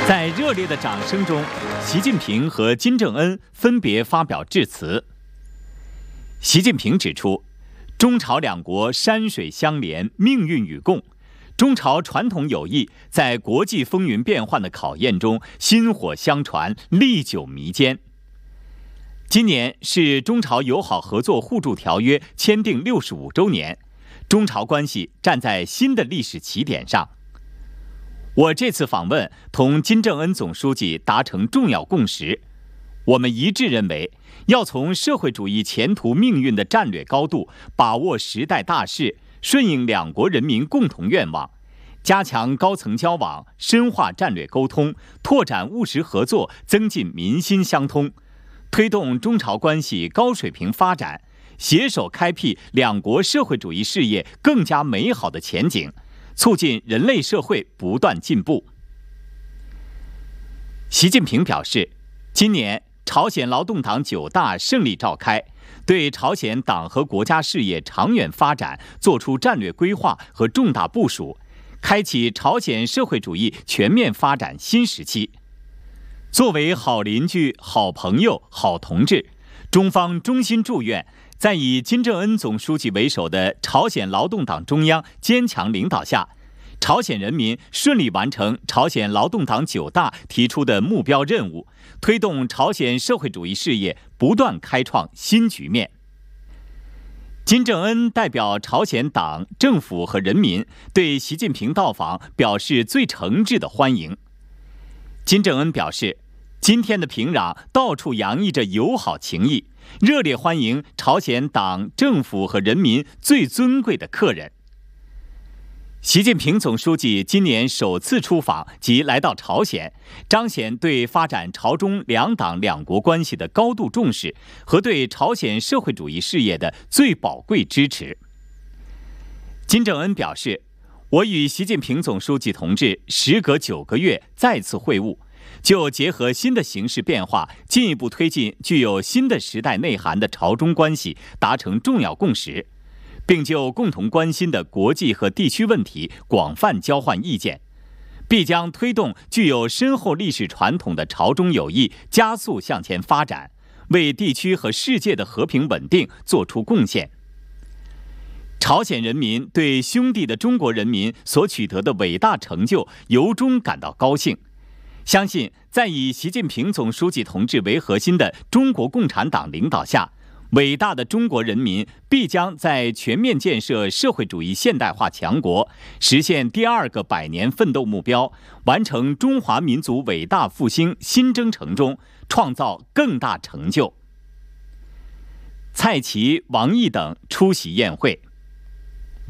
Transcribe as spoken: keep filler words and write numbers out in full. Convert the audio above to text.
在热烈的掌声中，习近平和金正恩分别发表致辞。习近平指出，中朝两国山水相连，命运与共，中朝传统友谊在国际风云变幻的考验中薪火相传，历久弥坚。今年是中朝友好合作互助条约签订六十五周年，中朝关系站在新的历史起点上。我这次访问同金正恩总书记达成重要共识，我们一致认为，要从社会主义前途命运的战略高度把握时代大势，顺应两国人民共同愿望，加强高层交往，深化战略沟通，拓展务实合作，增进民心相通，推动中朝关系高水平发展，携手开辟两国社会主义事业更加美好的前景，促进人类社会不断进步。习近平表示，今年朝鲜劳动党九大胜利召开，对朝鲜党和国家事业长远发展作出战略规划和重大部署，开启朝鲜社会主义全面发展新时期。作为好邻居、好朋友、好同志，中方衷心祝愿在以金正恩总书记为首的朝鲜劳动党中央坚强领导下，朝鲜人民顺利完成朝鲜劳动党九大提出的目标任务，推动朝鲜社会主义事业不断开创新局面。金正恩代表朝鲜党、政府和人民对习近平到访表示最诚挚的欢迎。金正恩表示，今天的平壤到处洋溢着友好情谊，热烈欢迎朝鲜党、政府和人民最尊贵的客人。习近平总书记今年首次出访及来到朝鲜，彰显对发展朝中两党两国关系的高度重视和对朝鲜社会主义事业的最宝贵支持。金正恩表示，我与习近平总书记同志时隔九个月再次会晤，就结合新的形势变化，进一步推进具有新的时代内涵的朝中关系达成重要共识，并就共同关心的国际和地区问题广泛交换意见，必将推动具有深厚历史传统的朝中友谊加速向前发展，为地区和世界的和平稳定做出贡献。朝鲜人民对兄弟的中国人民所取得的伟大成就由衷感到高兴，相信在以习近平总书记同志为核心的中国共产党领导下，伟大的中国人民必将在全面建设社会主义现代化强国，实现第二个百年奋斗目标，完成中华民族伟大复兴新征程中创造更大成就。蔡奇、王毅等出席宴会。